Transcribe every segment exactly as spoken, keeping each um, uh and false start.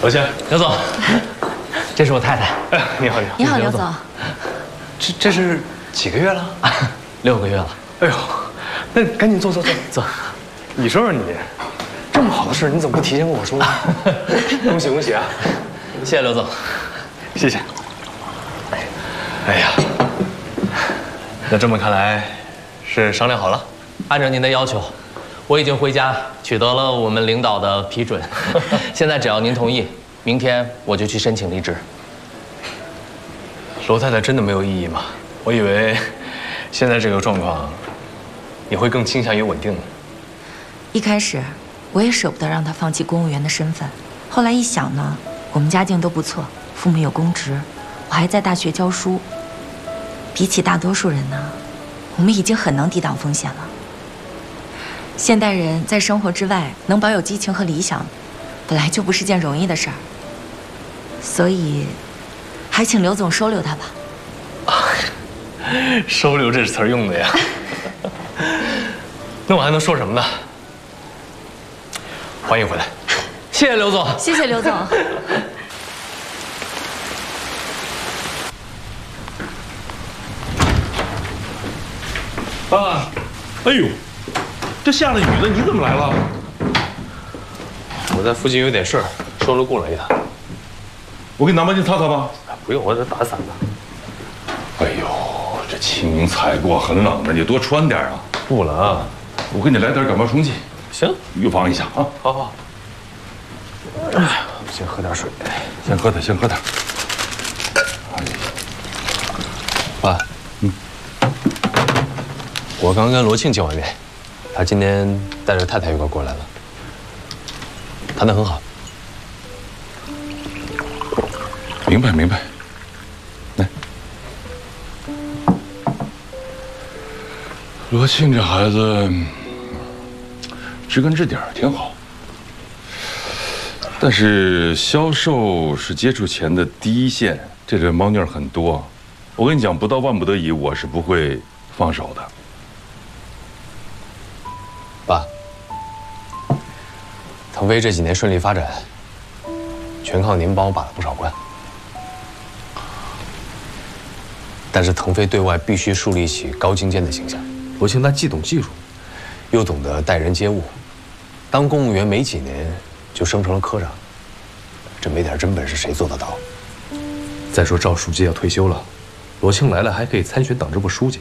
罗庆， 刘总，这是我太太。 哎，你好，你好。 你好，刘总。 这这是几个月了？ 六个月了。 哎呦，那赶紧坐坐坐坐。 你说说你，这么好的事，你怎么不提前跟我说呢？恭喜恭喜啊！ 谢谢刘总， 谢谢。哎呀，那这么看来，是商量好了？ 按照您的要求，我已经回家取得了我们领导的批准。现在只要您同意，明天我就去申请离职。 罗太太真的没有异议吗？我以为现在这个状况，你会更倾向于稳定。 一开始我也舍不得让他放弃公务员的身份，后来一想呢，我们家境都不错，父母有公职，我还在大学教书。比起大多数人呢，我们已经很能抵挡风险了。现代人在生活之外能保有激情和理想，本来就不是件容易的事儿。所以，还请刘总收留他吧。 收留这词儿用的呀？那我还能说什么呢？欢迎回来， 谢谢刘总， 谢谢刘总。 爸，哎呦，这下了雨了，你怎么来了？ 我在附近有点事儿，说路过来一趟。 我给你拿毛巾擦擦吧。 不用，我这打伞呢。 哎呦，这清明才过，很冷的，你多穿点啊。 不冷啊， 我给你来点感冒冲剂， 行， 预防一下啊。 好好。哎呀，先喝点水。 先喝点，先喝点。 爸，嗯，我刚跟罗庆见完面，他今天带着太太一块过来了，谈得很好。 明白明白。来，罗庆这孩子知根知底儿，挺好。但是销售是接触钱的第一线，这里猫腻儿很多。我跟你讲，不到万不得已，我是不会放手的。 爸，腾飞这几年顺利发展，全靠您帮我把了不少关。但是腾飞对外必须树立起高精尖的形象。罗庆他既懂技术，又懂得待人接物，当公务员没几年就升成了科长，这没点真本事谁做得到？ 再说赵书记要退休了，罗庆来了还可以参选党支部书记。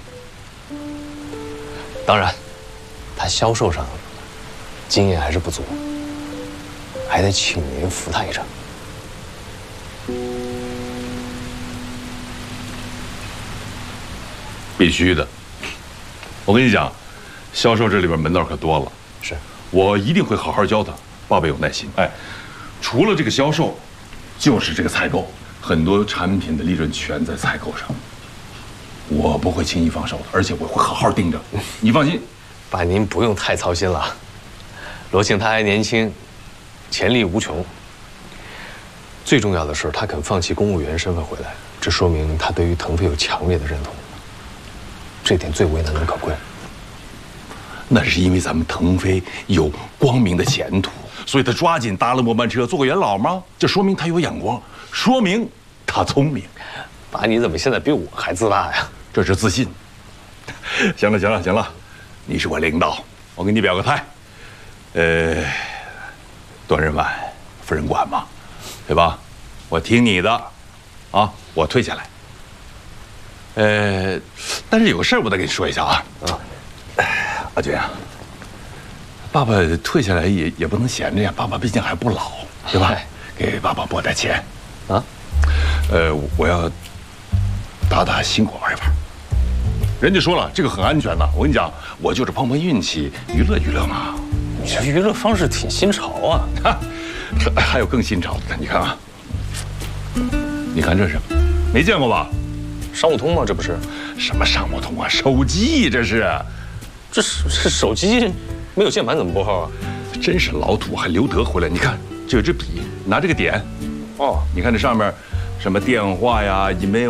当然，他销售上经验还是不足，还得请您扶他一程。 必须的。我跟你讲，销售这里边门道可多了。 是， 我一定会好好教他。爸爸有耐心。哎，除了这个销售，就是这个采购，很多产品的利润全在采购上。我不会轻易放手的，而且我会好好盯着。你放心， 爸，您不用太操心了。罗庆他还年轻，潜力无穷。最重要的是，他肯放弃公务员身份回来，这说明他对于腾飞有强烈的认同。这点最为难能可贵。 那是因为咱们腾飞有光明的前途，所以他抓紧搭了末班车，做个元老吗？这说明他有眼光，说明他聪明。 爸，你怎么现在比我还自大呀？ 这是自信。行了行了行了，你是我领导，我给你表个态。呃，端人碗，夫人管嘛，对吧？我听你的，啊，我退下来。呃，但是有个事儿我得跟你说一下啊。啊，阿军啊，爸爸退下来也也不能闲着呀，爸爸毕竟还不老，对吧？给爸爸拨点钱，啊，呃，我要打打新果玩一玩。人家说了，这个很安全的。我跟你讲，我就是碰碰运气，娱乐娱乐嘛。 你这娱乐方式挺新潮啊！ 哈，还有更新潮的，你看啊，你看这是，没见过吧？ 商务通吗？这不是？ 什么商务通啊？手机这是。 这是这手机没有键盘怎么拨号啊？ 真是老土，还留德回来。你看，这有支笔，拿这个点。哦，你看这上面，什么电话呀、email。